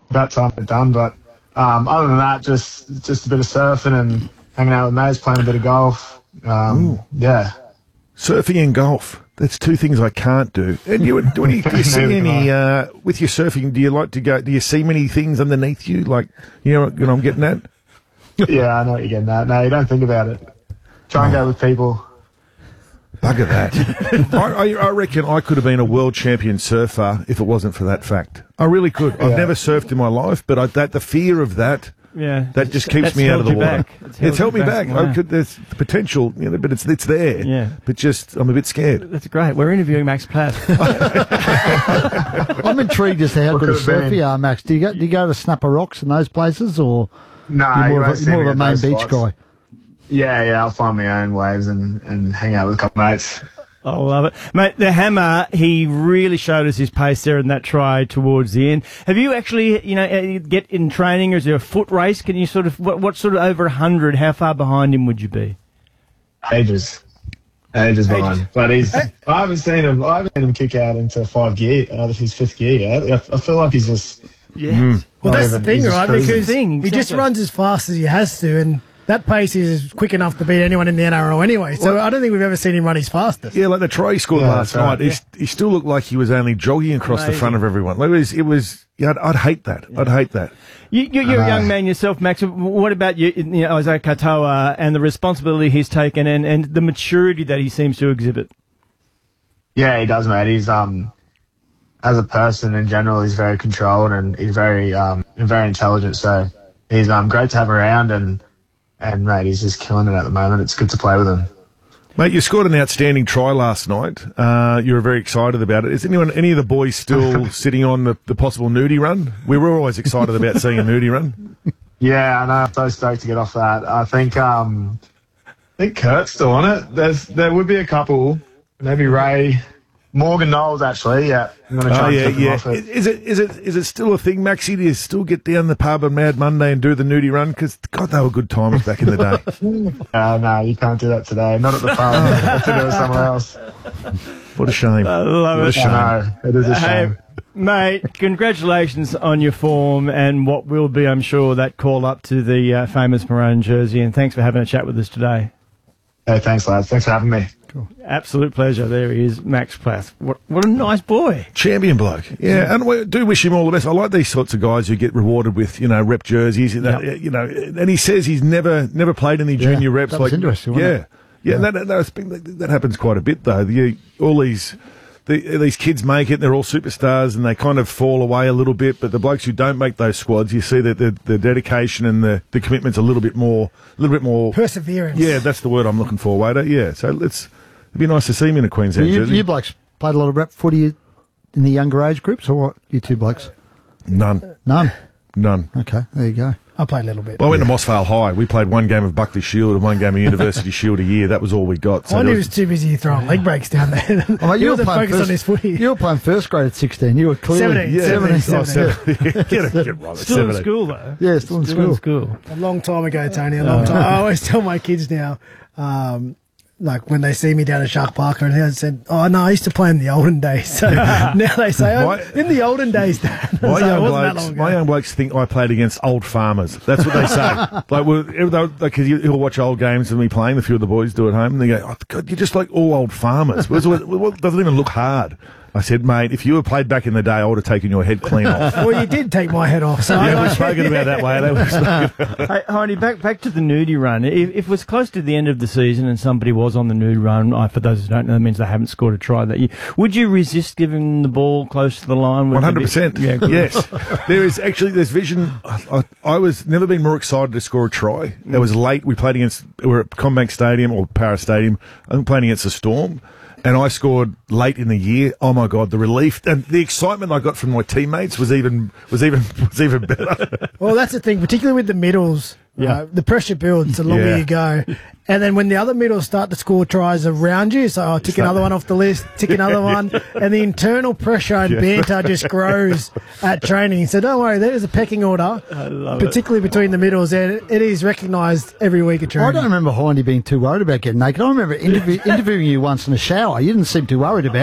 about time it's done. But other than that, just a bit of surfing and hanging out with mates, playing a bit of golf. Yeah. Surfing and golf. That's two things I can't do. And do you see any, with your surfing, do you like to go, do you see many things underneath you? Like, you know what I'm getting at? Yeah, I know what you're getting at. No, you don't think about it. Try and go with people. Bugger that. I reckon I could have been a world champion surfer if it wasn't for that fact. I really could. I've never surfed in my life, but the fear of that, that just keeps me out of the water. It's held me back. Wow. There's the potential, but it's there. Yeah. But just, I'm a bit scared. That's great. We're interviewing Max Platt. I'm intrigued as to how good a surfer you are, Max. Do you go to Snapper Rocks and those places, or you're more of a main beach guy? Yeah, I'll find my own waves and hang out with a couple of mates. I love it. Mate, the Hammer, he really showed us his pace there in that try towards the end. Have you actually, get in training, or is there a foot race? Can you sort of, what sort of over 100, how far behind him would you be? Ages behind. But I haven't seen him kick out into 5 gear, his 5th gear yet. I feel like he's just... Yeah. Well, that's the thing, right? Because exactly. he just runs as fast as he has to, and that pace is quick enough to beat anyone in the NRL anyway. So I don't think we've ever seen him run his fastest. Yeah, like the try he scored last night, he still looked like he was only jogging across the front of everyone. Like it was. Yeah, I'd hate that. Yeah. I'd hate that. You're a young man yourself, Max. What about you, Isaiah Katoa, and the responsibility he's taken and the maturity that he seems to exhibit? Yeah, he does, mate. He's as a person in general, he's very controlled and he's very intelligent. So he's great to have around and mate, he's just killing it at the moment. It's good to play with him. Mate, you scored an outstanding try last night. You were very excited about it. Is any of the boys still sitting on the possible nudie run? We were always excited about seeing a nudie run. Yeah, I know. I'm so stoked to get off that. I think Kurt's still on it. There would be a couple. Maybe Ray. Morgan Knowles, actually, yeah. I'm going to try and keep him off it. Is it still a thing, Maxie, to still get down the pub on Mad Monday and do the nudie run? Because, God, they were good times back in the day. No, you can't do that today. Not at the pub. You have to do it somewhere else. What a shame. I love it. I know. It is a shame. Mate, congratulations on your form and what will be, I'm sure, that call up to the famous maroon jersey. And thanks for having a chat with us today. Hey, thanks, lads. Thanks for having me. Cool. Absolute pleasure. There he is, Max Plath. What a nice boy. Champion bloke. Yeah, and we do wish him all the best. I like these sorts of guys who get rewarded with, rep jerseys. And he says he's never played any junior reps. That was interesting, wasn't it? Yeah, and that happens quite a bit, though. All these kids make it, they're all superstars, and they kind of fall away a little bit. But the blokes who don't make those squads, you see that the dedication and the commitment's a little bit more perseverance. Yeah, that's the word I'm looking for, Wader. Yeah, so it'd be nice to see him in a Queensland jersey. You blokes played a lot of rep footy in the younger age groups, or what? You two blokes? None. Okay, there you go. I played a little bit. Well, I went to Moss Vale High. We played one game of Buckley Shield and one game of University Shield a year. That was all we got. So he was too busy throwing leg breaks down there. He wasn't focused on his footy. You were playing first grade at 16. You were clearly 17. Get right. Still in school, though. Yeah, still in school. A long time ago, Tony. A long time. I always tell my kids now, like when they see me down at Shark Park, and I said, "Oh no, I used to play in the olden days." So now they say, "In the olden days, Dad." My young blokes think I played against old farmers. That's what they say. Because you'll watch old games of me playing. A few of the boys do at home, and they go, "Oh God, you're just like all old farmers." It doesn't even look hard. I said, mate, if you were played back in the day, I would have taken your head clean off. Well, you did take my head off. So we've spoken about that way. Hey, Heine, back to the nudie run. If it was close to the end of the season and somebody was on the nudie run, for those who don't know, that means they haven't scored a try that year. Would you resist giving them the ball close to the line? 100%. Yeah, yes. There's vision. I was never been more excited to score a try. It was late. We were at CommBank Stadium or Para Stadium. I'm playing against the Storm. And I scored late in the year. Oh my God, the relief and the excitement I got from my teammates was even better. Well, that's the thing, particularly with the middles. The pressure builds the longer you go. And then when the other middles start to score tries around you, so tick another one off the list, tick another one, and the internal pressure and banter just grows at training. So don't worry, there is a pecking order, particularly between the middles, and it is recognised every week at training. I don't remember Hindy being too worried about getting naked. I remember interviewing you once in the shower. You didn't seem too worried about it.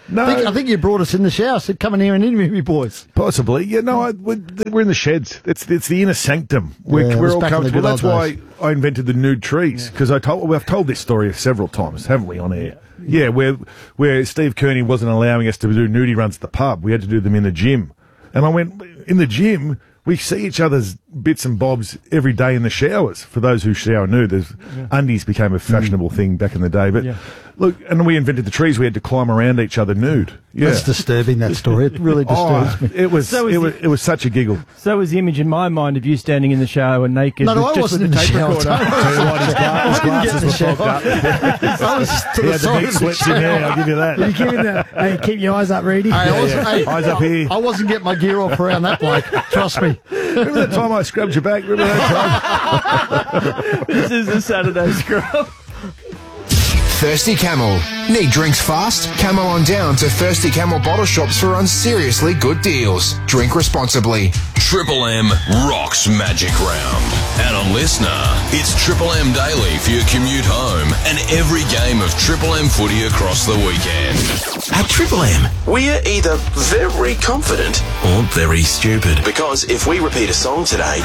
No. I think you brought us in the shower. Said, come in here and interview me, boys. Possibly. Yeah, no, we're in the sheds. It's the inner sanctum. We're all comfortable. That's why I invented the nude trees, because I've told this story several times, haven't we, on air? Yeah, where Steve Kearney wasn't allowing us to do nudie runs at the pub. We had to do them in the gym. And I went, in the gym, we see each other's bits and bobs every day in the showers. For those who shower nude, undies became a fashionable thing back in the day. But look, and we invented the trees. We had to climb around each other nude. Yeah. That's disturbing, that story. It really disturbs me. It was such a giggle. So was the image in my mind of you standing in the shower naked. No, I wasn't in the shower. His glasses were fogged up. He had the big sweats in there, I'll give you that. You give him hey, keep your eyes up, Reedy. Eyes up here. I wasn't getting my gear off around that bloke. Trust me. Remember that time I scrubbed your back? Remember that time? This is the Saturday Scrub. Thirsty Camel. Need drinks fast? Camel on down to Thirsty Camel bottle shops for on seriously good deals. Drink responsibly. Triple M rocks Magic Round. And a listener, it's Triple M Daily for your commute home and every game of Triple M footy across the weekend. At Triple M, we're either very confident or very stupid. Because if we repeat a song today,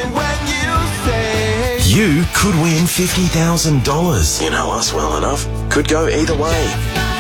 you could win $50,000. You know us well enough. Could go either way.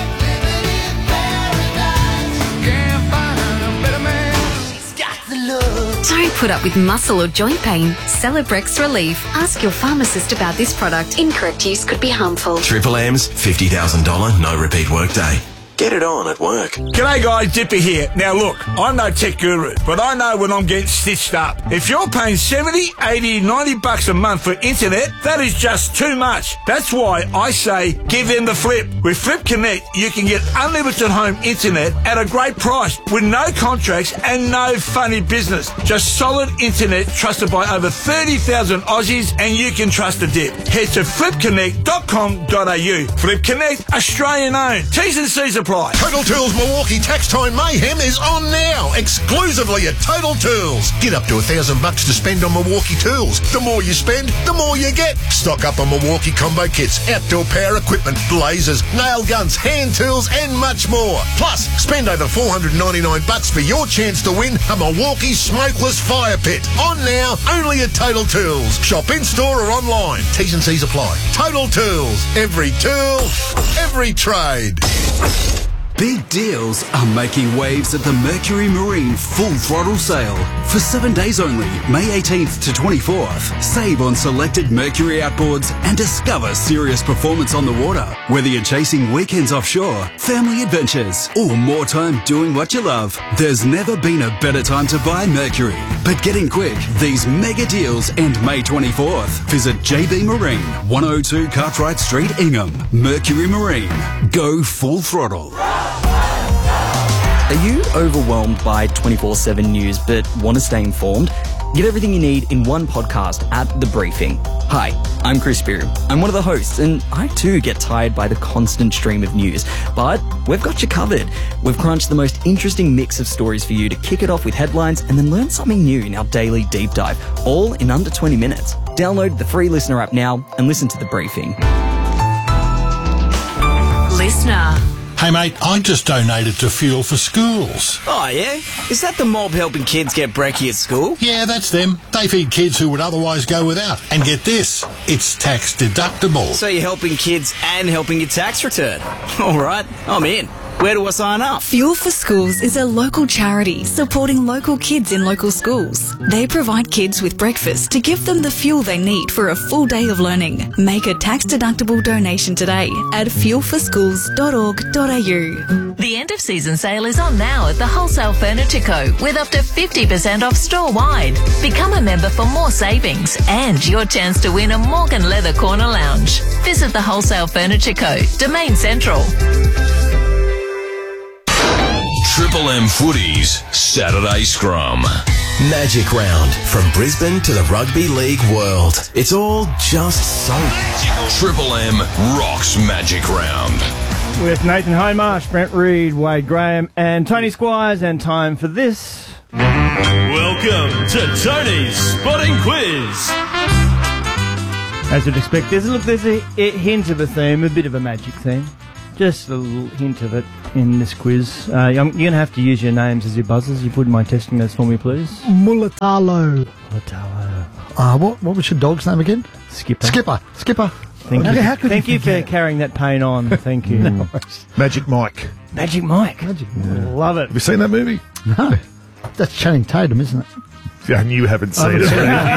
Don't put up with muscle or joint pain. Celebrex Relief. Ask your pharmacist about this product. Incorrect use could be harmful. Triple M's $50,000 no repeat workday. Get it on at work. G'day guys, Dipper here. Now look, I'm no tech guru, but I know when I'm getting stitched up. If you're paying 70, 80, 90 bucks a month for internet, that is just too much. That's why I say give them the flip. With Flip Connect, you can get unlimited home internet at a great price with no contracts and no funny business. Just solid internet trusted by over 30,000 Aussies, and you can trust the dip. Head to flipconnect.com.au. Flip Connect, Australian owned. T's and C's apply. Total Tools Milwaukee Tax Time Mayhem is on now, exclusively at Total Tools. Get up to $1,000 to spend on Milwaukee tools. The more you spend, the more you get. Stock up on Milwaukee combo kits, outdoor power equipment, blazers, nail guns, hand tools, and much more. Plus, spend over $499 for your chance to win a Milwaukee smokeless fire pit. On now, only at Total Tools. Shop in store or online. T's and C's apply. Total Tools. Every tool, every trade. Big deals are making waves at the Mercury Marine Full Throttle Sale. For 7 days only, May 18th to 24th, save on selected Mercury outboards and discover serious performance on the water. Whether you're chasing weekends offshore, family adventures, or more time doing what you love, there's never been a better time to buy Mercury. But getting quick, these mega deals end May 24th. Visit JB Marine, 102 Cartwright Street, Ingham. Mercury Marine. Go full throttle. Are you overwhelmed by 24/7 news but want to stay informed? Get everything you need in one podcast at The Briefing. Hi, I'm Chris Spear. I'm one of the hosts, and I too get tired by the constant stream of news. But we've got you covered. We've crunched the most interesting mix of stories for you to kick it off with headlines and then learn something new in our daily deep dive, all in under 20 minutes. Download the free Listener app now and listen to The Briefing. Listener. Hey mate, I just donated to Fuel for Schools. Oh yeah? Is that the mob helping kids get brekkie at school? Yeah, that's them. They feed kids who would otherwise go without. And get this, it's tax deductible. So you're helping kids and helping your tax return. All right, I'm in. Where do I sign up? Fuel for Schools is a local charity supporting local kids in local schools. They provide kids with breakfast to give them the fuel they need for a full day of learning. Make a tax-deductible donation today at fuelforschools.org.au. The end of season sale is on now at the Wholesale Furniture Co. with up to 50% off store-wide. Become a member for more savings and your chance to win a Morgan Leather Corner Lounge. Visit the Wholesale Furniture Co. Domain Central. Triple M Footy's Saturday Scrum. Magic Round. From Brisbane to the Rugby League world. It's all just so magical. Triple M rocks Magic Round. With Nathan Hindmarsh, Brent Reid, Wade Graham and Tony Squires, and time for this. Welcome to Tony's Spotting Quiz. As you'd expect, there's a hint of a theme, a bit of a magic theme. Just a little hint of it in this quiz. You're going to have to use your names as your buzzers. You put in my testing notes for me, please. Mulatalo. What was your dog's name again? Skipper. Skipper. Thank you. Thank you for carrying that pain on. Thank you. Magic Mike. Magic Mike. Love it. Have you seen that movie? No. That's Channing Tatum, isn't it? Yeah, and you haven't seen it.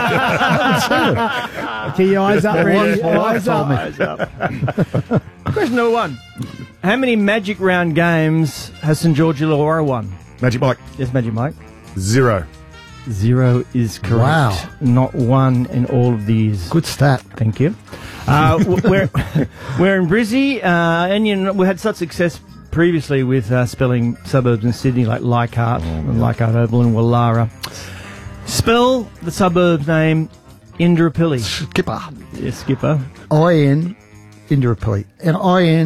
Okay, your eyes up, ready? Eyes up. Question number 1. How many Magic Round games has St George Illawarra won? Magic Mike. Yes, Magic Mike. 0. 0 is correct. Wow. Not 1 in all of these. Good stat. Thank you. We're in Brizzy, and you know, we had such success previously with spelling suburbs in Sydney like Leichhardt and Leichhardt Oval and Wallara. Spell the suburb's name Indooroopilly. Skipper. Yes, Skipper. I-N, Indooroopilly. And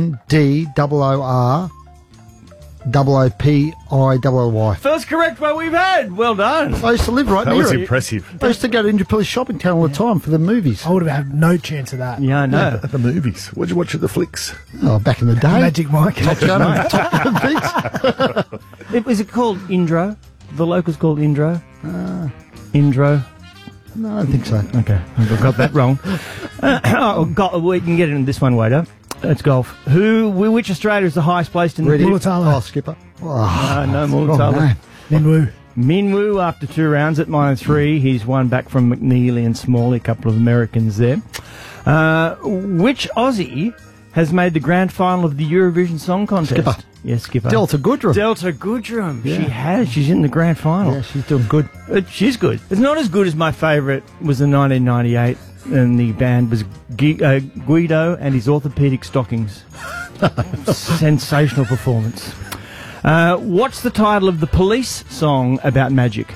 Indooroopilly. First correct one we've had. Well done. I used to live right That near was it. impressive. I used to go to Indooroopilly shopping town all the time for the movies. I would have had no chance of that. Yeah, I know. At the movies. What'd you watch at the flicks? Oh, back in the day. Magic Mike. Top Gun. Top Gun Beats. Was it called Indro? The local's called Indro. Indro. No, I don't think so. Okay, I've got that wrong. We can get into this one later. It's golf. Which Australia is the highest placed in the Mulatalo. Oh, Skipper. No, Mulatalo. Minwoo. Minwoo, after 2 rounds at -3, he's won back from McNeely and Smalley, a couple of Americans there. Which Aussie has made the grand final of the Eurovision Song Contest? Skipper. Yes, Skipper. Delta Goodrum. Delta Goodrum. Yeah. She has. She's in the grand final. Yeah, she's doing good. She's good. It's not as good as my favourite was in 1998, and the band was Guido and his orthopaedic stockings. Sensational performance. What's the title of the Police song about magic?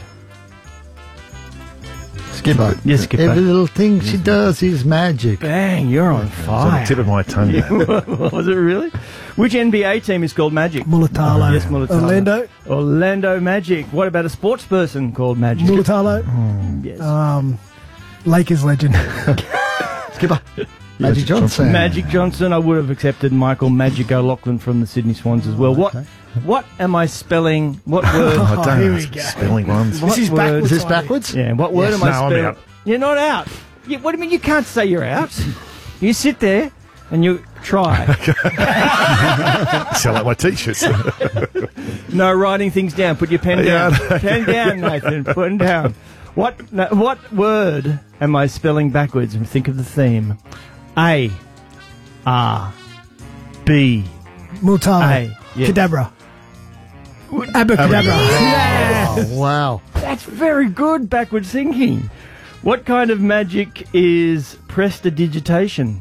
Skipper. Yes, Skipper. Every little thing she does is magic. Bang, you're on It's fire. on the tip of my tongue. Was it really? Which NBA team is called Magic? Mulatalo. Yes, Mulatalo. Orlando. Orlando Magic. What about a sports person called Magic? Mulatalo. Yes. Lakers legend. Skipper. Magic Johnson. Magic Johnson. I would have accepted Michael Magic O'Loughlin from the Sydney Swans as well. What am I spelling? What word? I don't here know. we go. Spelling ones. What This is word- backwards. Is this backwards? Yeah, what word Yes. am I No, I'm spelling? out. You're not out. What do you mean you can't say you're out? You sit there and you try. Sell out my t-shirts. No writing things down. Put your pen Yeah, down. no. Pen down, Nathan. Put it down. What word am I spelling backwards? And think of the theme. A. R. B. Mulatalo. A. Yes. Cadabra. Abracadabra. Yeah. Oh, wow. That's very good backwards thinking. What kind of magic is prestidigitation?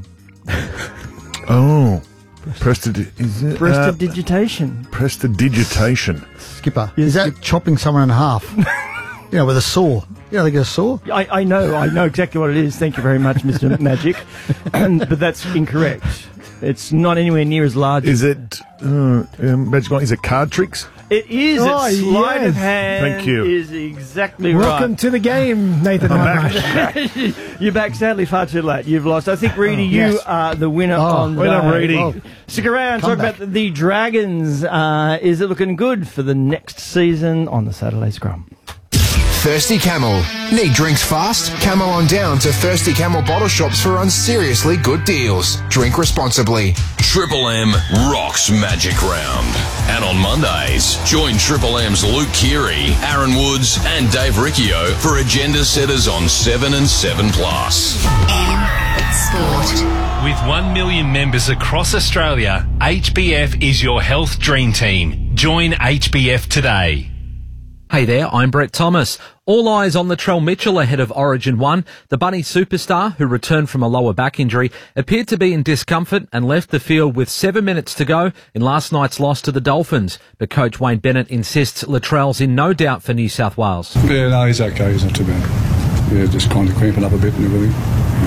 Oh. Prestidigitation. Prestidigitation. Skipper. Is that chopping someone in half? With a saw. They get a saw? I know exactly what it is. Thank you very much, Mr. Magic. But that's incorrect. It's not anywhere near as large. Is it Magic Mike? Is it card tricks? It is. Oh, It's sleight of yes. hand. Thank you. Is exactly Welcome right. to the game, Nathan. You're back. Sadly, far too late. You've lost. I think, Reedy, you yes. are the winner Oh, on well done, day. Reedy. Well, Stick around. come Talk back. about the Dragons. Is it looking good for the next season on the Saturday Scrum? Thirsty Camel. Need drinks fast? Camel on down to Thirsty Camel bottle shops for seriously good deals. Drink responsibly. Triple M rocks Magic Round. And on Mondays, join Triple M's Luke Keary, Aaron Woods and Dave Riccio for agenda setters on 7 and 7 Plus. Sport. With 1 million members across Australia, HBF is your health dream team. Join HBF today. Hey there, I'm Brett Thomas. All eyes on Latrell Mitchell ahead of Origin 1. The Bunny superstar, who returned from a lower back injury, appeared to be in discomfort and left the field with 7 minutes to go in last night's loss to the Dolphins. But coach Wayne Bennett insists Latrell's in no doubt for New South Wales. Yeah, no, he's okay. He's not too bad. Yeah, just kind of cramping up a bit and everything. Yeah.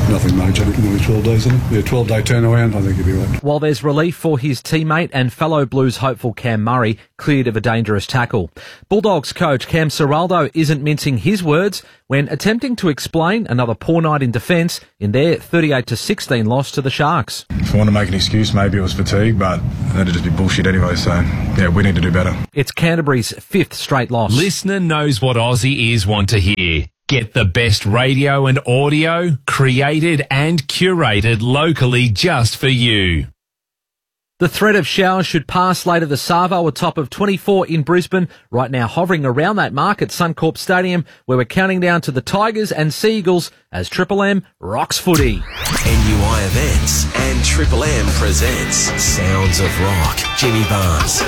Nothing major, only 12 days in it. Yeah, 12-day turnaround, I think he'll be right. While there's relief for his teammate and fellow Blues hopeful Cam Murray, cleared of a dangerous tackle. Bulldogs coach Cam Ciraldo isn't mincing his words when attempting to explain another poor night in defence in their 38-16 loss to the Sharks. If I want to make an excuse, maybe it was fatigue, but that'd just be bullshit anyway, so yeah, we need to do better. It's Canterbury's 5th straight loss. Listener knows what Aussie ears want to hear. Get the best radio and audio created and curated locally just for you. The threat of showers should pass later this Savo, a top of 24 in Brisbane. Right now hovering around that mark at Suncorp Stadium, where we're counting down to the Tigers and Seagulls as Triple M rocks footy. NUI Events and Triple M presents Sounds of Rock. Jimmy Barnes.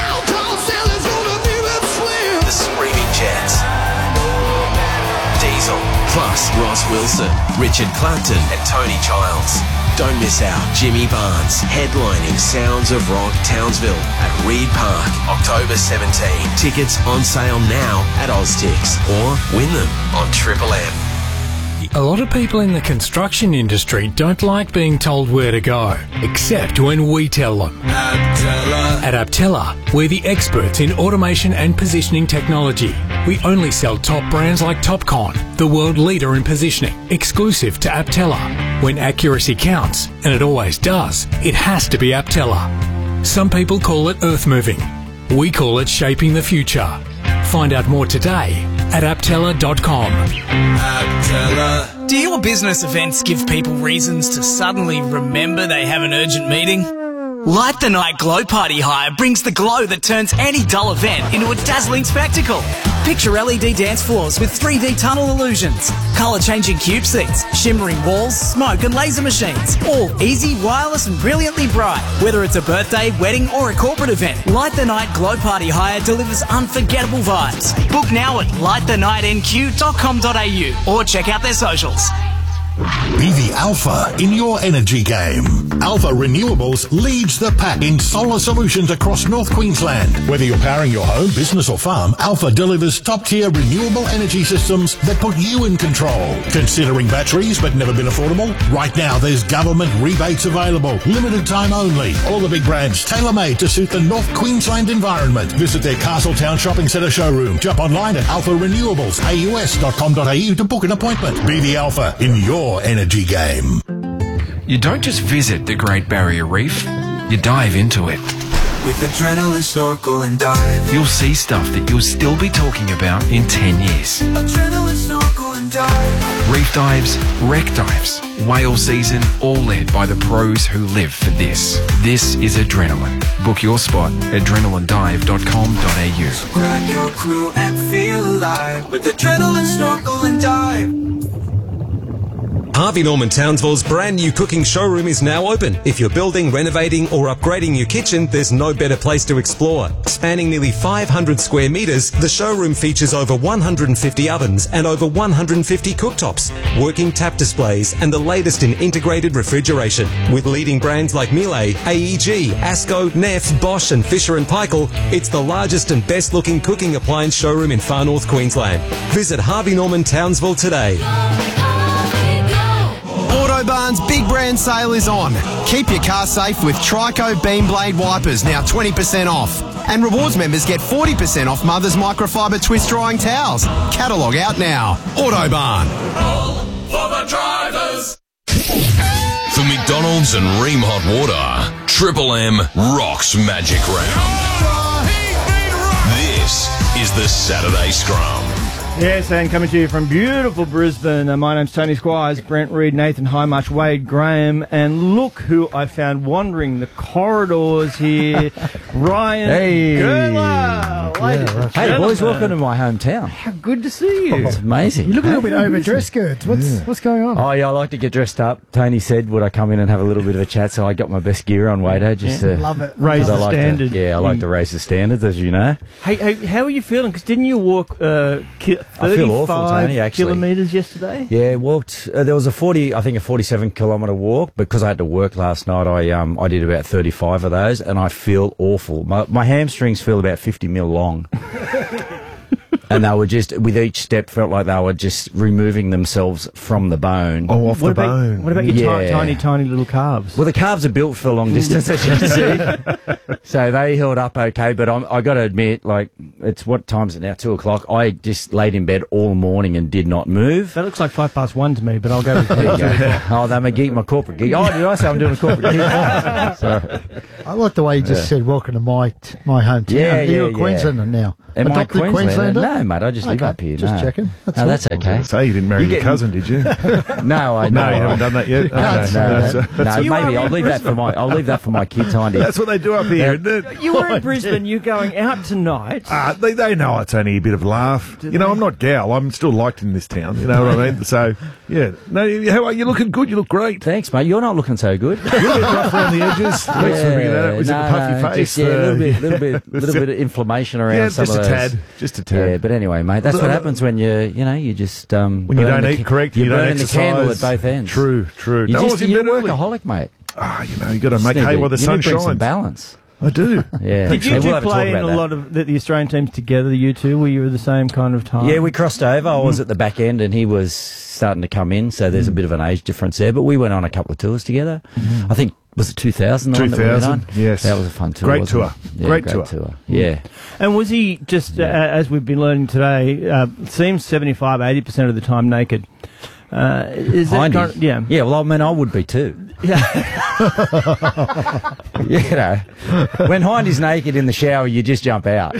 The Screaming Jets. Diesel. Plus Ross Wilson, Richard Clapton and Tony Childs. Don't miss out. Jimmy Barnes headlining Sounds of Rock Townsville at Reed Park, October 17. Tickets on sale now at Oztix or win them on Triple M. A lot of people in the construction industry don't like being told where to go, except when we tell them. At Aptella, we're the experts in automation and positioning technology. We only sell top brands like Topcon, the world leader in positioning, exclusive to Aptella. When accuracy counts, and it always does, it has to be Aptella. Some people call it earth moving. We call it shaping the future. Find out more today at aptella.com. Aptella. Do your business events give people reasons to suddenly remember they have an urgent meeting? Light the Night Glow Party Hire brings the glow that turns any dull event into a dazzling spectacle. Picture LED dance floors with 3D tunnel illusions, colour-changing cube seats, shimmering walls, smoke and laser machines. All easy, wireless and brilliantly bright. Whether it's a birthday, wedding or a corporate event, Light the Night Glow Party Hire delivers unforgettable vibes. Book now at lightthenightnq.com.au or check out their socials. Be the alpha in your energy game. Alpha Renewables leads the pack in solar solutions across North Queensland. Whether you're powering your home, business or farm, Alpha delivers top-tier renewable energy systems that put you in control. Considering batteries but never been affordable? Right now there's government rebates available. Limited time only. All the big brands tailor-made to suit the North Queensland environment. Visit their Castletown Shopping Centre showroom. Jump online at alpharenewables.aus.com.au to book an appointment. Be the alpha in your energy game. You don't just visit the Great Barrier Reef, you dive into it. With adrenaline, snorkel and dive. You'll see stuff that you'll still be talking about in 10 years. Adrenaline, snorkel and dive. Reef dives, wreck dives, whale season, all led by the pros who live for this. This is Adrenaline. Book your spot at adrenalinedive.com.au. Grab your crew and feel alive with adrenaline, snorkel and dive. Harvey Norman Townsville's brand new cooking showroom is now open. If you're building, renovating or upgrading your kitchen, there's no better place to explore. Spanning nearly 500 square metres, the showroom features over 150 ovens and over 150 cooktops, working tap displays and the latest in integrated refrigeration. With leading brands like Miele, AEG, Asco, Neff, Bosch and Fisher & Paykel, it's the largest and best looking cooking appliance showroom in far north Queensland. Visit Harvey Norman Townsville today. Autobarn's big brand sale is on. Keep your car safe with Trico Beam Blade wipers, now 20% off. And rewards members get 40% off Mother's microfiber twist drying towels. Catalogue out now. Autobarn. All for the drivers. For McDonald's and Ream Hot Water, Triple M rocks Magic Round. This is the Saturday Scrum. Yes, and coming to you from beautiful Brisbane, my name's Tony Squires, Brent Reed, Nathan Highmarch, Wade Graham, and look who I found wandering the corridors here, Ryan Gerler. Hey boys, welcome to my hometown. How good to see you. It's amazing. You look a little bit overdressed, Gert. What's going on? Oh yeah, I like to get dressed up. Tony said, would I come in and have a little bit of a chat, so I got my best gear on, Wade, just to love it. Raise the standard. I like to raise the standards, as you know. Hey, how are you feeling? Because didn't you walk 35 kilometres yesterday? Yeah, walked. There was a 47-kilometre walk. Because I had to work last night, I did about 35 of those, and I feel awful. My hamstrings feel about 50 mil long. And they were just, with each step, felt like they were just removing themselves from the bone. Oh, off the bone. What about your tiny little calves? Well, the calves are built for long distance, as you can see. So they held up okay, but I got to admit, like, it's what time is it now? 2:00. I just laid in bed all morning and did not move. That looks like 1:05 to me, but I'll go with you. Oh, they're my geek, my corporate geek. Oh, did I say I'm doing a corporate geek? Sorry. I like the way you just said, welcome to my hometown. You're a Queenslander now. Am I Queenslander? No, mate, I just live up here. Just checking. That's okay. So you didn't marry your cousin, did you? No, you haven't done that yet. No, maybe I'll leave that for my kids, Hindy. That's what they do up here, isn't it? You were in Brisbane. You're going out tonight. They know it's only a bit of laugh. I'm not gal. I'm still liked in this town. You know what I mean? So yeah. No, how are you? Looking good. You look great. Thanks, mate. You're not looking so good. You're a bit rough around the edges. Was it the puffy face? A little bit of inflammation around some of those. Just a tad. Yeah, but anyway, mate, that's what happens when you just when you don't eat correct, you don't burn exercise. The candle at both ends. True. You're a workaholic, mate. You got to make hay while the sun shines. Some balance. I do. Yeah. Did you play in a lot of the Australian teams together, you two? Were you at the same kind of time? Yeah, we crossed over. I was at the back end and he was starting to come in, so there's a bit of an age difference there. But we went on a couple of tours together. I think, was it 2000? 2000, yes. That was a fun tour. Great tour. Yeah, great tour. Yeah. And was he just, as we've been learning today, seems 75-80% of the time naked? Is that kind of, yeah. Yeah, well, I mean, I would be too. Yeah. When Hindy's naked in the shower, you just jump out.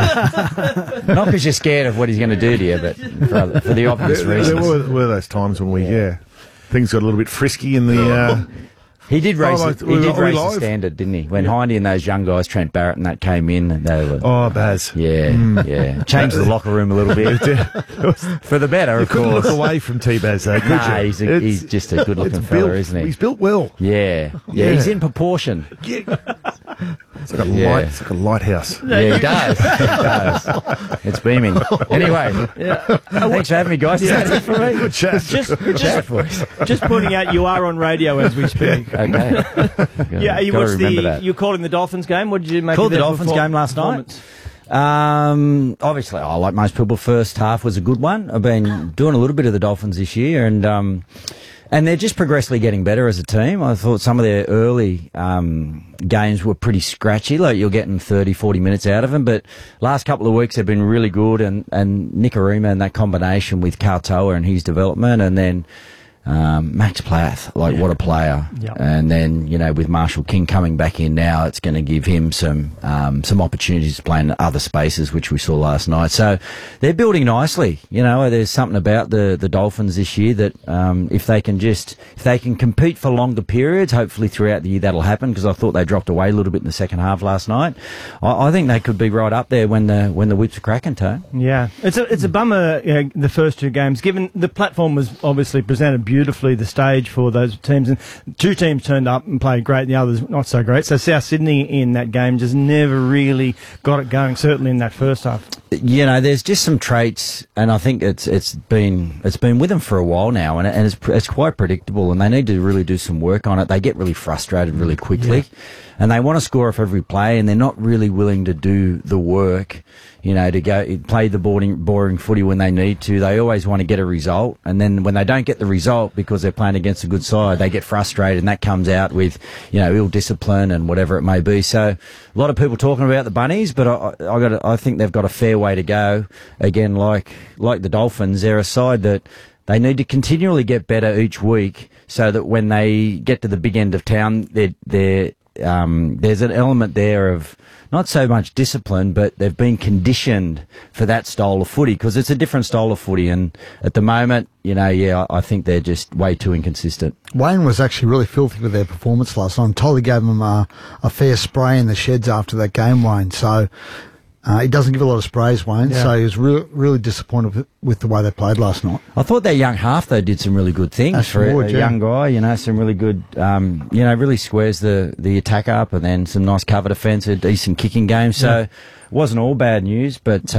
Not because you're scared of what he's going to do to you, but for the obvious reasons. There were those times when things got a little bit frisky in the... He did raise the standard, didn't he? When Hindy and those young guys, Trent Barrett and that came in, they were... Oh, Baz. Yeah. Changed the locker room a little bit. For the better, of course. You couldn't look away from T-Baz, though, could you? He's just a good-looking fella, isn't he? He's built well. Yeah. He's in proportion. Yeah. It's like a lighthouse. Yeah, he does. It's beaming. Anyway, thanks for having me, guys. That's it for me. Good chat. Good chat, boys. Just pointing out, you are on radio as we speak. Okay. You calling the Dolphins game? What did you make of the Dolphins game last night? Obviously, like most people, first half was a good one. I've been doing a little bit of the Dolphins this year, and they're just progressively getting better as a team. I thought some of their early games were pretty scratchy, like you're getting 30, 40 minutes out of them, but last couple of weeks they've been really good, and Nick Arima and that combination with Kautoa and his development, and then Max Plath, what a player. Yep. And then, with Marshall King coming back in now, it's going to give him some opportunities to play in other spaces, which we saw last night. So they're building nicely. There's something about the Dolphins this year that if they can compete for longer periods, hopefully throughout the year that'll happen, because I thought they dropped away a little bit in the second half last night. I think they could be right up there when the whips are cracking, Tone. Yeah. It's a bummer, the first two games, given the platform was obviously presented beautifully, the stage for those teams, and two teams turned up and played great, the others not so great. So South Sydney in that game just never really got it going, certainly in that first half. There's just some traits, and I think it's been with them for a while now, and it's quite predictable, and they need to really do some work on it. They get really frustrated really quickly, and they want to score off every play, and they're not really willing to do the work, to go play the boring footy when they need to. They always want to get a result, and then when they don't get the result because they're playing against a good side, they get frustrated, and that comes out with ill discipline and whatever it may be. So a lot of people talking about the Bunnies, but I think they've got a fair way to go. Again, like the Dolphins, they're a side that they need to continually get better each week, so that when they get to the big end of town, there's an element there of not so much discipline, but they've been conditioned for that style of footy, because it's a different style of footy, and at the moment, I think they're just way too inconsistent. Wayne was actually really filthy with their performance last night. Totally gave them a fair spray in the sheds after that game, Wayne. So he doesn't give a lot of sprays, Wayne, so he was really disappointed with the way they played last night. I thought their young half, though, did some really good things for a young guy, some really good, really squares the attack up, and then some nice cover defence, a decent kicking game. So it wasn't all bad news, but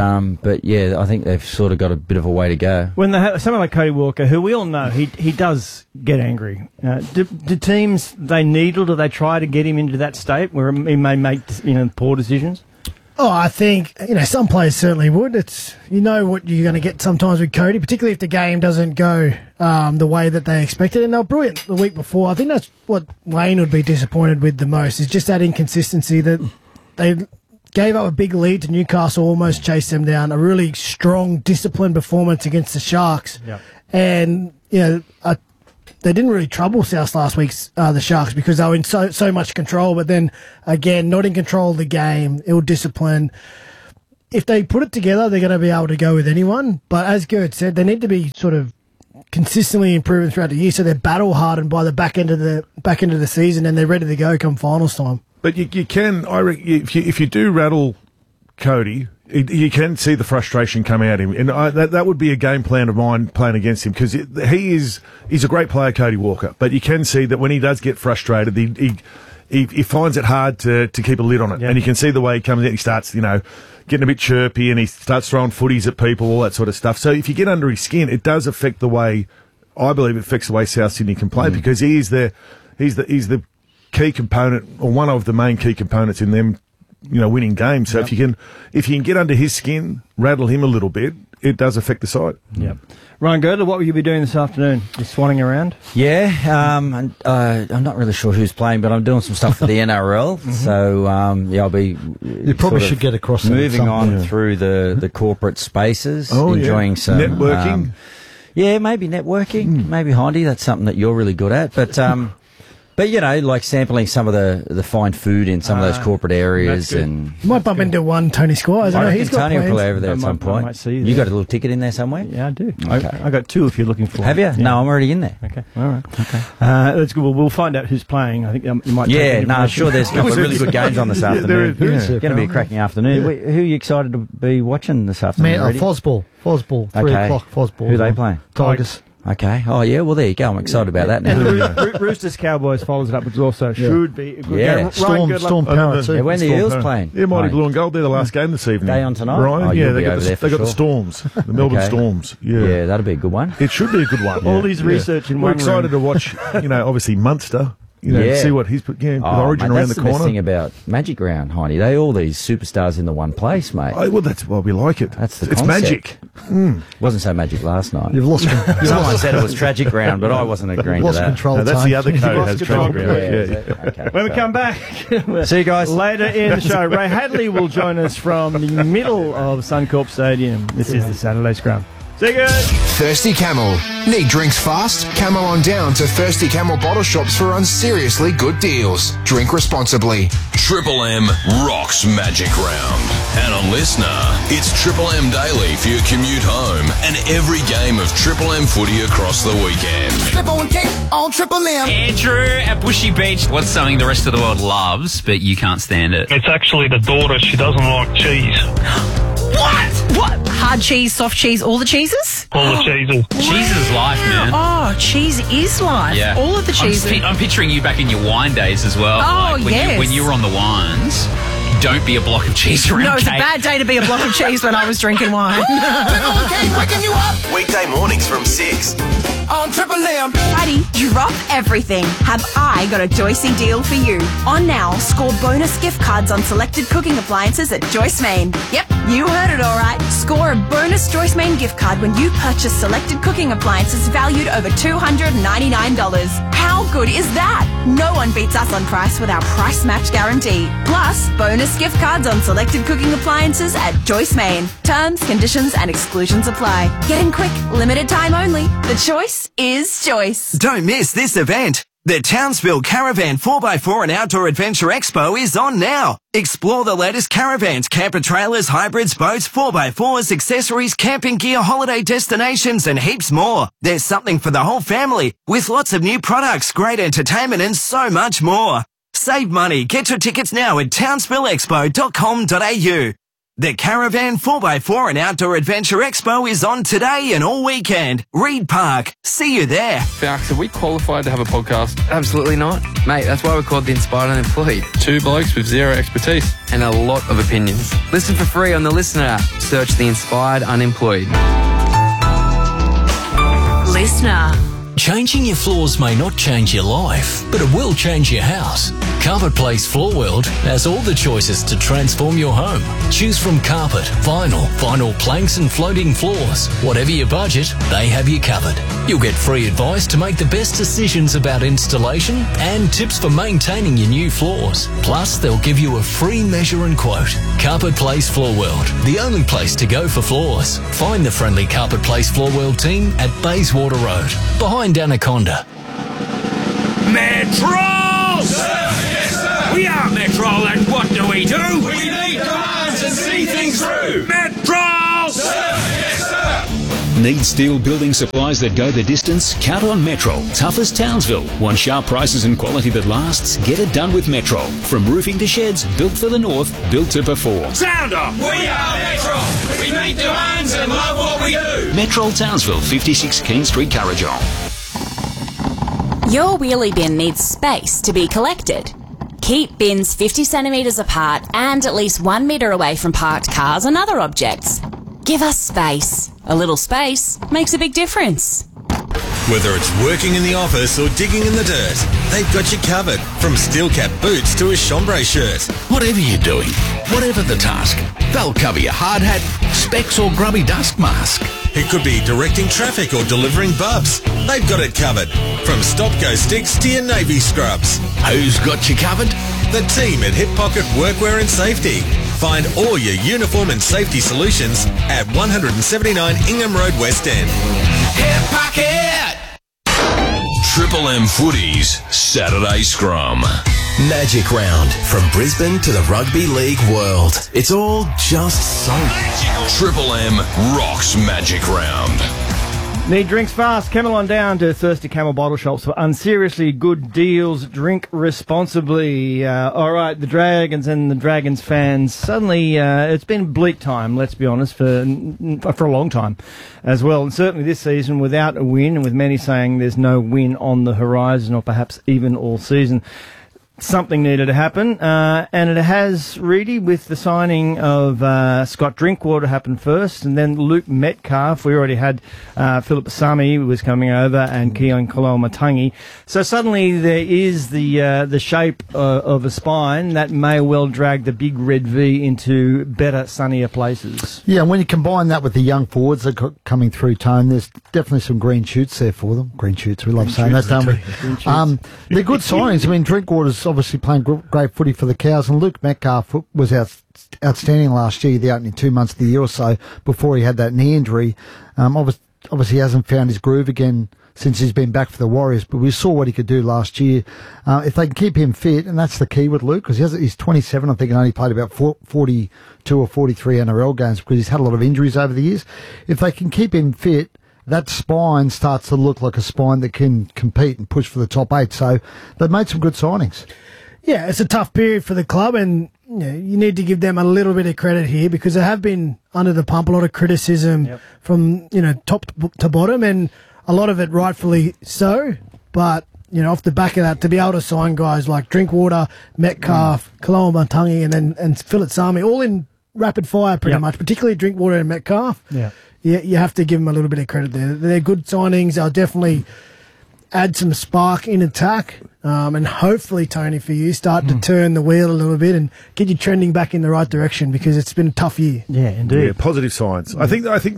I think they've sort of got a bit of a way to go. When they have someone like Cody Walker, who we all know, he does get angry. Do teams, they needle, do they try to get him into that state where he may make poor decisions? Oh, I think, some players certainly would. It's, what you're going to get sometimes with Cody, particularly if the game doesn't go the way that they expected. And they were brilliant the week before. I think that's what Wayne would be disappointed with the most, is just that inconsistency that they gave up a big lead to Newcastle, almost chased them down. A really strong, disciplined performance against the Sharks. Yep. And, they didn't really trouble South last week, the Sharks, because they were in so much control. But then, again, not in control of the game, ill-disciplined. If they put it together, they're going to be able to go with anyone. But as Gert said, they need to be sort of consistently improving throughout the year, so they're battle-hardened by the back end of the season, and they're ready to go come finals time. But you can, I reckon, if you do rattle Cody, you can see the frustration come out of him, and that would be a game plan of mine playing against him, because he's a great player, Cody Walker. But you can see that when he does get frustrated, he finds it hard to keep a lid on it, and you can see the way he comes out. He starts, getting a bit chirpy, and he starts throwing footies at people, all that sort of stuff. So if you get under his skin, it does affect the way, I believe, it affects the way South Sydney can play, because he's the key component, or one of the main key components in them, winning games. So if you can get under his skin, rattle him a little bit, it does affect the side. Yep. Ryan Girdler, what will you be doing this afternoon? Just swanning around? Yeah, I'm not really sure who's playing, but I'm doing some stuff for the NRL. So I'll be. You probably should get across. Moving on through the corporate spaces, enjoying some networking. Maybe networking, maybe Hindy. That's something that you're really good at, but. But, like sampling some of the fine food in some of those corporate areas. And you might bump into one Tony Squires. I he's got Tony will plans. play over there at some point. I might see you got a little ticket in there somewhere? Yeah, I do. Okay. I got 2 if you're looking for Have it. you? Yeah. No, I'm already in there. Okay, all right. Okay. That's good. Well, we'll find out who's playing. I think you might sure there's a couple of really good games on this afternoon. It's going to be a cracking afternoon. Who are you excited to be watching this afternoon? Fosball, 3 o'clock, Fosball. Who are they playing? Tigers. Okay. Oh, yeah. Well, there you go. I'm excited about that now. And Roosters Cowboys follows it up, which also should be a good game. Storm Parrot too. When the Eels playing? Yeah, Mighty Blue and Gold. They're the last game this evening. They on tonight? Ryan? Oh, they got the Storms, the Melbourne Storms. Yeah, that'll be a good one. It should be a good one. All these research in We're one excited to watch, obviously Munster. See what he's put with Origin around the corner. That's the best thing about Magic Round, Hindy. They all these superstars in the one place, mate. Oh, well, that's why we like it. That's the It's concept. magic. Wasn't so magic last night. You've lost. Someone said it was Tragic Round, but I wasn't agreeing to that. Control. No, that's the other code has control. Tragic Round. Okay. When we come back, see you guys later in the show. Ray Hadley will join us from the middle of Suncorp Stadium. This is the Saturday Scrum. See you guys. Thirsty Camel. Need drinks fast? Camel on down to Thirsty Camel bottle shops for seriously good deals. Drink responsibly. Triple M rocks Magic Round. And on Listener, it's Triple M Daily for your commute home and every game of Triple M footy across the weekend. Triple and Kate on Triple M. Andrew at Bushy Beach. What's something the rest of the world loves, but you can't stand it? It's actually the daughter. She doesn't like cheese. What? Hard cheese, soft cheese, all the cheeses? All the cheeses. Cheese is life, man. Oh, cheese is life. Yeah. All of the cheeses. I'm picturing you back in your wine days as well. Oh, like when you were on the wines, don't be a block of cheese around. No, it's Kate. a bad day to be a block of cheese when I was drinking wine. Waking you up. Weekday mornings from 6. On Triple M. Buddy, drop everything. Have I got a Joycey deal for you? On now, score bonus gift cards on selected cooking appliances at Joyce Main. Yep, you heard it all right. Score a bonus Joyce Main gift card when you purchase selected cooking appliances valued over $299. How good is that? No one beats us on price with our price match guarantee. Plus, bonus gift cards on selected cooking appliances at Joyce Main. Terms, conditions and exclusions apply. Get in quick, limited time only. The choice is choice. Don't miss this event. The Townsville Caravan 4x4 and Outdoor Adventure Expo is on now. Explore the latest caravans, camper trailers, hybrids, boats, 4x4s, accessories, camping gear, holiday destinations and heaps more. There's something for the whole family with lots of new products, great entertainment and so much more. Save money. Get your tickets now at townsvilleexpo.com.au. The Caravan 4x4 and Outdoor Adventure Expo is on today and all weekend. Reed Park. See you there. Falcons, are we qualified to have a podcast? Absolutely not. Mate, that's why we're called The Inspired Unemployed. Two blokes with zero expertise. And a lot of opinions. Listen for free on the Listener app. Search The Inspired Unemployed. Listener. Changing your floors may not change your life, but it will change your house. Carpet Place Floor World has all the choices to transform your home. Choose from carpet, vinyl planks and floating floors. Whatever your budget, they have you covered. You'll get free advice to make the best decisions about installation and tips for maintaining your new floors. Plus, they'll give you a free measure and quote. Carpet Place Floor World, the only place to go for floors. Find the friendly Carpet Place Floor World team at Bayswater Road, behind Anaconda. Metro! Sir, yes, sir. We are Metro, and what do? We need commands and see things through. Metro! Sir, yes, sir. Need steel building supplies that go the distance? Count on Metro. Tough as Townsville. Want sharp prices and quality that lasts? Get it done with Metro. From roofing to sheds, built for the north, built to perform. Sound off! We are Metro. We meet demands and love what we do. Metro Townsville, 56 King Street, Currajong. Your wheelie bin needs space to be collected. Keep bins 50 centimetres apart and at least 1 metre away from parked cars and other objects. Give us space. A little space makes a big difference. Whether it's working in the office or digging in the dirt, they've got you covered. From steel cap boots to a chambray shirt. Whatever you're doing, whatever the task, they'll cover your hard hat, specs or grubby dust mask. It could be directing traffic or delivering bubs. They've got it covered. From stop-go sticks to your navy scrubs. Who's got you covered? The team at Hip Pocket Workwear and Safety. Find all your uniform and safety solutions at 179 Ingham Road, West End. Hip Pocket! Triple M Footies Saturday Scrum. Magic Round. From Brisbane to the Rugby League world. It's all just so magical. Triple M rocks Magic Round. Need drinks fast? Camel on down to Thirsty Camel bottle shops for unseriously good deals. Drink responsibly. All right, the Dragons and the Dragons fans. Suddenly, it's been bleak time, let's be honest, for a long time as well. And certainly this season without a win, and with many saying there's no win on the horizon or perhaps even all season. Something needed to happen, and it has really, with the signing of Scott Drinkwater happen first, and then Luke Metcalf. We already had Philip Sami was coming over, and Keon Koloamatangi. So suddenly there is the shape of a spine that may well drag the big red V into better, sunnier places. Yeah, and when you combine that with the young forwards that are coming through, Tone, there's definitely some green shoots there for them. Green shoots, we love saying that, don't we? They're good signings. I mean, Drinkwater's obviously playing great footy for the Cows, and Luke Metcalf was outstanding last year, the opening 2 months of the year or so before he had that knee injury. Obviously he hasn't found his groove again since he's been back for the Warriors, but we saw what he could do last year. If they can keep him fit, and that's the key with Luke, because he's 27, I think, and only played about 42 or 43 NRL games because he's had a lot of injuries over the years. If they can keep him fit, that spine starts to look like a spine that can compete and push for the top 8. So they've made some good signings. Yeah, it's a tough period for the club, and you need to give them a little bit of credit here because they have been under the pump, a lot of criticism from top to bottom, and a lot of it rightfully so. But off the back of that, to be able to sign guys like Drinkwater, Metcalf, Koloamatangi, and Philip Sami, all in rapid fire pretty much, particularly Drinkwater and Metcalf. Yeah, you have to give them a little bit of credit there. They're good signings. They'll definitely add some spark in attack, and hopefully, Tony, for you, start to turn the wheel a little bit and get you trending back in the right direction because it's been a tough year. Yeah, indeed. Yeah, positive signs. I think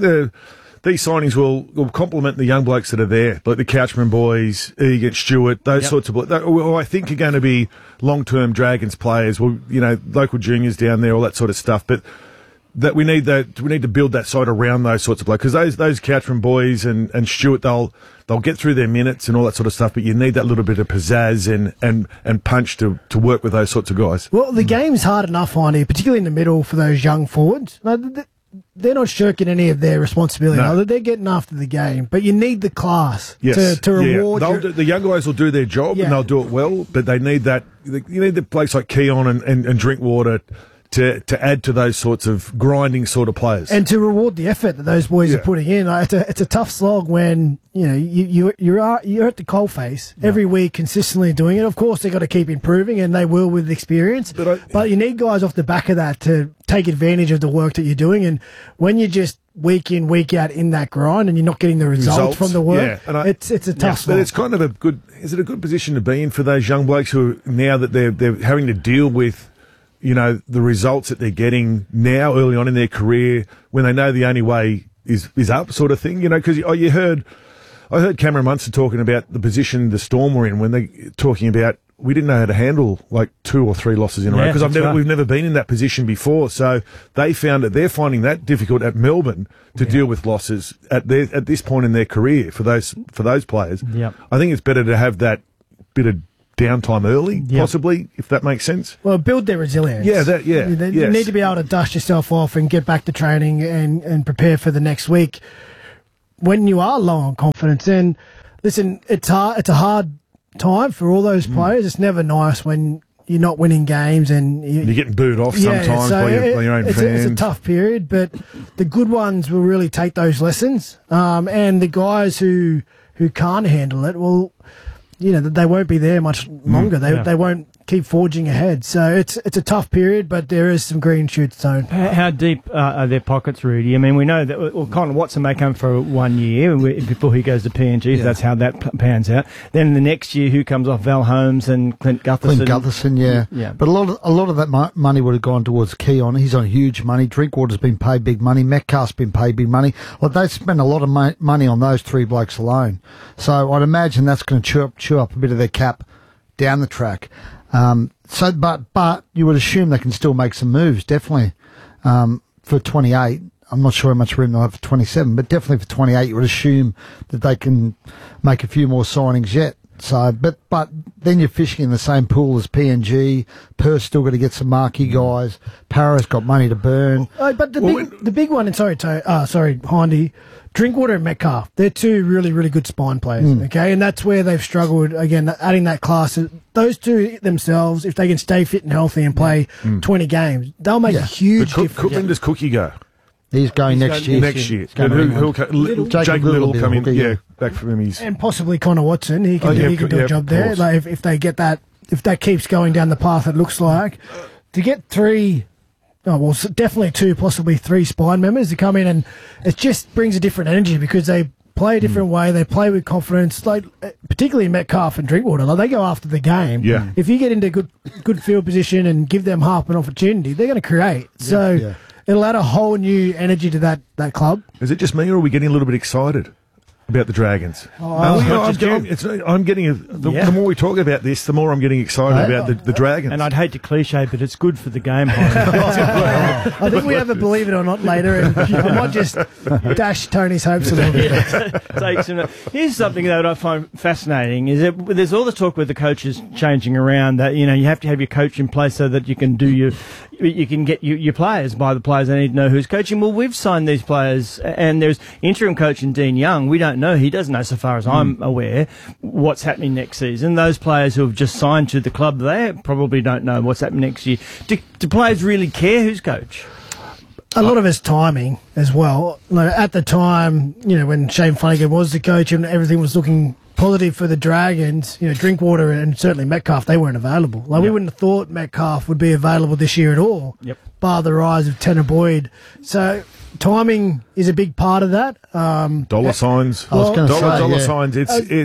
these signings will complement the young blokes that are there, like the Couchman boys, Egan, Stewart, those sorts of blokes. I think are going to be long-term Dragons players. Well, local juniors down there, all that sort of stuff, but. That we need to build that side around those sorts of players because those Couchman boys and Stewart they'll get through their minutes and all that sort of stuff, but you need that little bit of pizzazz and punch to work with those sorts of guys. Well, the game's hard enough on here, particularly in the middle for those young forwards. They're not shirking any of their responsibility. No. They're getting after the game, but you need the class to reward. The young guys will do their job and they'll do it well, but they need that. You need the place like Keon and Drinkwater to add to those sorts of grinding sort of players. And to reward the effort that those boys are putting in. Like, it's a tough slog when, you know, you're at the coalface every week consistently doing it. Of course, they've got to keep improving, and they will with experience. But you need guys off the back of that to take advantage of the work that you're doing. And when you're just week in, week out in that grind and you're not getting the results from the work, it's a tough slog. But it's kind of is it a good position to be in for those young blokes who are, now that they're having to deal with, you know, the results that they're getting now early on in their career, when they know the only way is up, sort of thing, you know? Because I heard Cameron Munster talking about the position the Storm were in when they talking about, we didn't know how to handle like 2 or 3 losses in a row, because we've never been in that position before. So they're finding that difficult at Melbourne to deal with losses at this point in their career for those players. Yep. I think it's better to have that bit of downtime early, possibly, if that makes sense. Well, build their resilience. You need to be able to dust yourself off and get back to training and prepare for the next week. When you are low on confidence, and listen, it's a hard time for all those players. It's never nice when you're not winning games and you're getting booed off sometimes by your own fans. It's a tough period, but the good ones will really take those lessons. And the guys who can't handle it, well, you know, they won't be there much longer. They won't keep forging ahead. So it's a tough period, but there is some green shoots sown. How deep are their pockets, Rudy? I mean, we know that Colin Watson may come for 1 year before he goes to PNG. So that's how that pans out. Then the next year, who comes off? Val Holmes and Clint Gutherson. Yeah. But a lot of that money would have gone towards Keon. He's on huge money. Drinkwater's been paid big money. Metcalf's been paid big money. Well, they spent a lot of money on those 3 blokes alone. So I'd imagine that's going to chew up a bit of their cap down the track. But you would assume they can still make some moves, definitely, for 28. I'm not sure how much room they'll have for 27, but definitely for 28, you would assume that they can make a few more signings yet. So, but then you're fishing in the same pool as PNG. Perth's still got to get some marquee guys. Para's got money to burn. But the big one, and sorry, Hindy, Drinkwater and Metcalf, they're 2 really, really good spine players, okay? And that's where they've struggled, again, adding that class. Those 2 themselves, if they can stay fit and healthy and play 20 games, they'll make a huge difference. When does Cookie go? He's going next year. Next year. Jake Little come in, back from him. And possibly Connor Watson. He can do a job there. Like if they get that, if that keeps going down the path it looks like, to get 3... Oh, well, definitely 2, possibly 3 spine members to come in, and it just brings a different energy because they play a different way. They play with confidence, like particularly Metcalf and Drinkwater. Like, they go after the game. Yeah. If you get into good field position and give them half an opportunity, they're going to create. So it'll add a whole new energy to that club. Is it just me, or are we getting a little bit excited about the Dragons? I'm getting the more we talk about this, the more I'm getting excited about the Dragons. And I'd hate to cliche, but it's good for the game. I think we have a believe it or not later, and I might just dash Tony's hopes a little bit. Here's something that I find fascinating: is that there's all the talk with the coaches changing around. That you have to have your coach in place so that you can do you can get your players by the players. They need to know who's coaching. Well, we've signed these players, and there's interim coach in Dean Young. We don't know. He doesn't know, so far as I'm aware, what's happening next season. Those players who have just signed to the club, they probably don't know what's happening next year. Do players really care who's coach? A lot of it's timing as well. Like, at the time, when Shane Flanagan was the coach and everything was looking positive for the Dragons, Drinkwater and certainly Metcalf, they weren't available. We wouldn't have thought Metcalf would be available this year at all, bar the rise of Tanner Boyd. So timing is a big part of that. Dollar signs. I was going to say, dollar signs.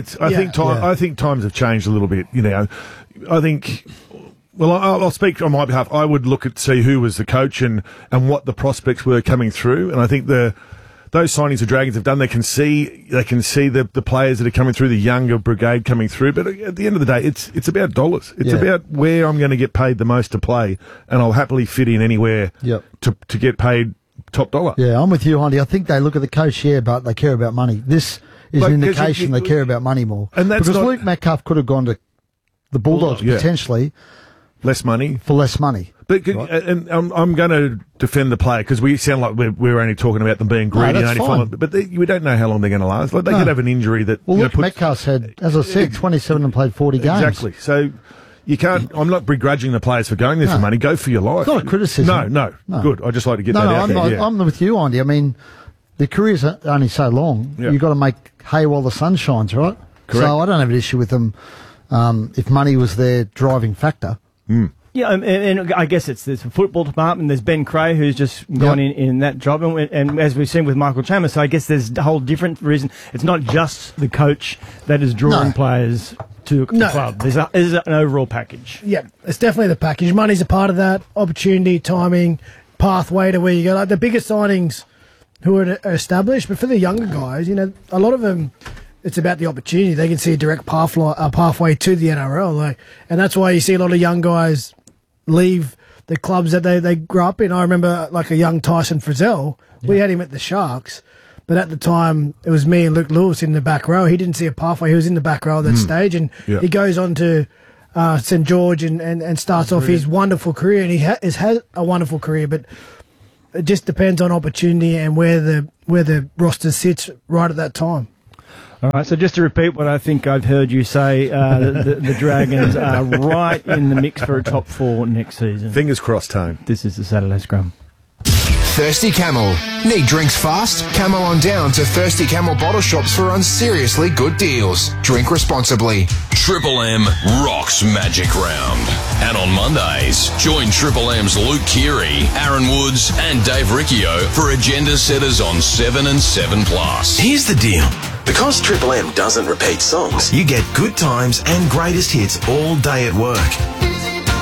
I think times have changed a little bit. I think. Well, I'll speak on my behalf. I would look at see who was the coach and what the prospects were coming through, and I think those signings the Dragons have done, they can see the players that are coming through, the younger brigade coming through. But at the end of the day, it's about dollars. It's about where I'm going to get paid the most to play, and I'll happily fit in anywhere to get paid top dollar. Yeah, I'm with you, Andy. I think they look at the coach, but they care about money. This is an indication they care about money more. And that's because Luke Metcalf could have gone to the Bulldogs potentially. Less money? For less money. But and I'm going to defend the player because we sound like we're only talking about them being greedy. No, that's fine. But we don't know how long they're going to last. Like, they could have an injury that... Well, Luke Metcalf's had, as I said, 27 and played 40 games. Exactly. So, You can't. I'm not begrudging the players for going there for money. Go for your life. It's not a criticism. No. Good. I just like to get that out there. I'm with you, Andy. I mean, the career's only so long. Yeah. You've got to make hay while the sun shines, right? Correct. So I don't have an issue with them if money was their driving factor. Yeah, and I guess there's a football department. There's Ben Cray, who's just gone in that job, and as we've seen with Michael Chalmers, so I guess there's a whole different reason. It's not just the coach that is drawing players to the club. There's an overall package. Yeah, it's definitely the package. Money's a part of that. Opportunity, timing, pathway to where you go. Like the bigger signings who are established, but for the younger guys, a lot of them, it's about the opportunity. They can see a direct pathway to the NRL, and that's why you see a lot of young guys leave the clubs that they grew up in. I remember a young Tyson Frizzell. We had him at the Sharks, but at the time it was me and Luke Lewis in the back row. He didn't see a pathway. He was in the back row at that stage, and he goes on to St George and starts off his wonderful career, and he has had a wonderful career, but it just depends on opportunity and where the roster sits right at that time. All right, so just to repeat what I think I've heard you say, the Dragons are right in the mix for a top 4 next season. Fingers crossed, Tone. This is the Saturday Scrum. Thirsty Camel. Need drinks fast? Camel on down to Thirsty Camel bottle shops for seriously good deals. Drink responsibly. Triple M rocks Magic Round. And on Mondays, join Triple M's Luke Keary, Aaron Woods and Dave Riccio for Agenda Setters on 7 and 7+. Here's the deal. Because Triple M doesn't repeat songs, you get good times and greatest hits all day at work.